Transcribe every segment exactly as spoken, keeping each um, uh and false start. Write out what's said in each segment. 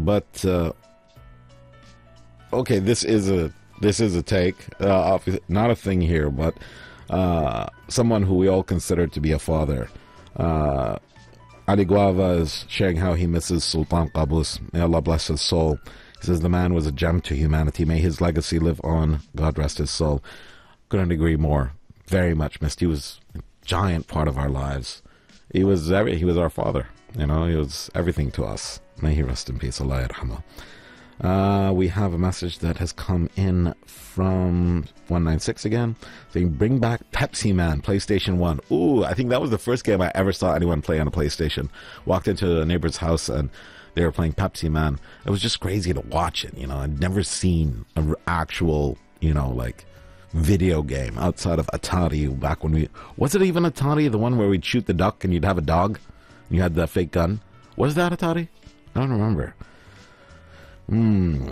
but uh, okay, this is a this is a take. Uh, not a thing here, but uh, someone who we all consider to be a father. Uh, Ali Guava is sharing how he misses Sultan Qaboos. May Allah bless his soul. He says the man was a gem to humanity. May his legacy live on. God rest his soul. Couldn't agree more. Very much missed. He was a giant part of our lives. He was every, he was our father. You know, he was everything to us. May he rest in peace. Allah yarhamah. Uh, we have a message that has come in from one nine six again, saying, bring back Pepsi Man, PlayStation one. Ooh, I think that was the first game I ever saw anyone play on a PlayStation. Walked into a neighbor's house and they were playing Pepsi Man. It was just crazy to watch it, you know. I'd never seen an actual, you know, like, video game outside of Atari back when we... Was it even Atari, the one where we'd shoot the duck and you'd have a dog? And you had the fake gun? Was that Atari? I don't remember. Hmm.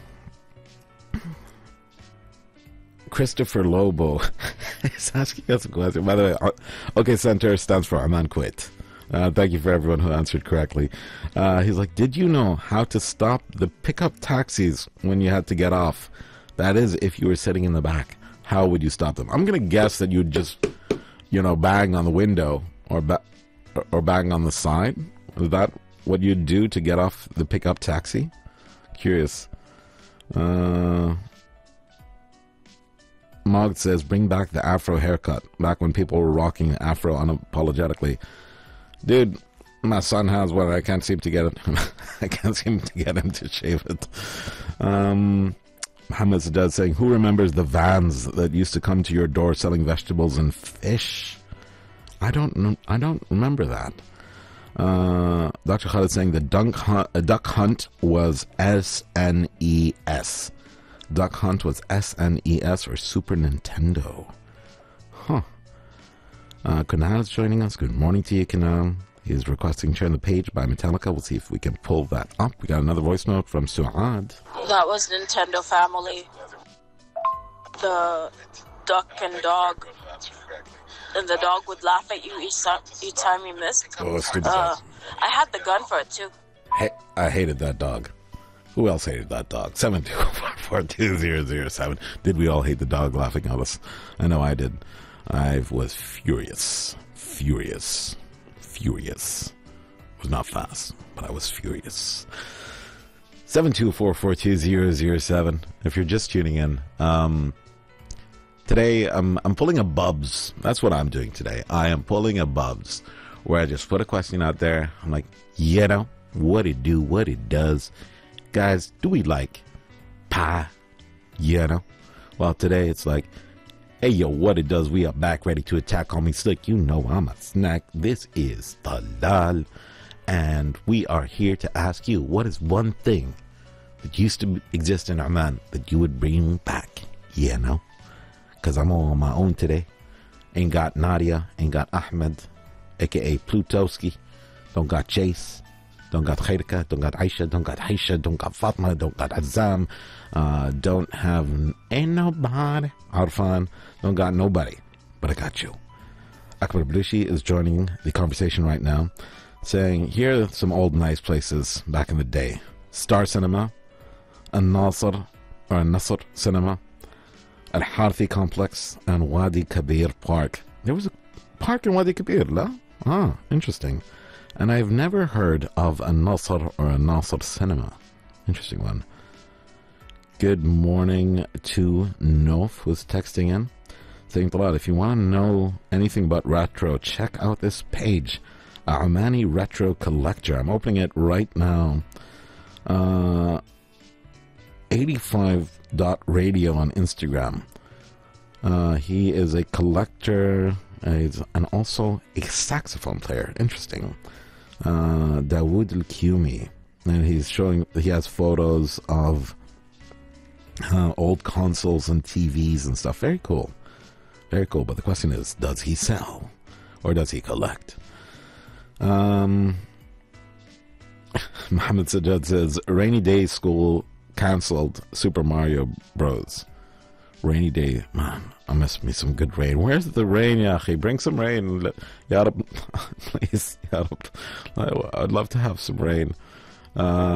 Christopher Lobo is asking us a question. By the way, OK Center stands for Oman Quit. Uh, thank you for everyone who answered correctly. Uh, he's like, did you know how to stop the pickup taxis when you had to get off? That is, if you were sitting in the back. How would you stop them? I'm going to guess that you'd just, you know, bang on the window or, ba- or bang on the side. Is that what you'd do to get off the pickup taxi? Curious. Uh, Mog says, bring back the afro haircut. Back when people were rocking afro unapologetically. Dude, my son has one. I can't seem to get it. I can't seem to get him to shave it. Um, Muhammad Saddad saying, who remembers the vans that used to come to your door selling vegetables and fish? I don't. I don't remember that. Uh, Doctor Khalid saying the dunk hunt, uh, duck hunt was S N E S. Duck Hunt was S N E S or Super Nintendo. Huh. Uh, Kunal is joining us. Good morning to you, Kunal. He is requesting Turn the Page by Metallica. We'll see if we can pull that up. We got another voice note from Suad. That was Nintendo Family. The duck and dog. And the dog would laugh at you each time, each time you missed. Oh, stupid uh, dog. I had the gun for it, too. Hey, I hated that dog. Who else hated that dog? seven two four four two zero zero seven. Did we all hate the dog laughing at us? I know I did. I was furious. Furious. Furious. It was not fast, but I was furious. seven two four four two zero zero seven. If you're just tuning in, um... today, I'm I'm pulling a Bubs. That's what I'm doing today. I am pulling a Bubs, where I just put a question out there. I'm like, you know, what it do, what it does. Guys, do we like pie? You know? Well, today it's like, hey, yo, what it does. We are back ready to attack on me slick. You know I'm a snack. This is Talal. And we are here to ask you, what is one thing that used to exist in Oman that you would bring back? You know? Because I'm all on my own today. Ain't got Nadia, ain't got Ahmed, a k a. Plutowski. Don't got Chase. Don't got Khairika. Don't got Aisha. Don't got Aisha. Don't got Fatma. Don't got Azam. Uh, don't have... Ain't nobody. Arfan. Don't got nobody. But I got you. Akbar Blushi is joining the conversation right now, saying, here are some old nice places back in the day. Star Cinema. Al-Nasr, or Al-Nasr Cinema. Al-Harthi Complex and Wadi Kabir Park. There was a park in Wadi Kabir, la? Ah, interesting. And I've never heard of a Nasr or a Nasr Cinema. Interesting one. Good morning to Nof, who's texting in, saying, Talal, if you want to know anything about retro, check out this page, a Omani Retro Collector. I'm opening it right now. Uh... eighty-five dot radio on Instagram. Uh, he is a collector uh, and also a saxophone player. Interesting. Uh, Dawood Al-Qumi. And he's showing, he has photos of uh, old consoles and T Vs and stuff. Very cool. Very cool. But the question is, does he sell? Or does he collect? Um, Muhammad Sajjad says, rainy day school cancelled Super Mario Bros. Rainy day, man, I miss me some good rain. Where's the rain, Yahi? Bring some rain. Ya Rab, please, Ya Rab. I'd love to have some rain. Uh,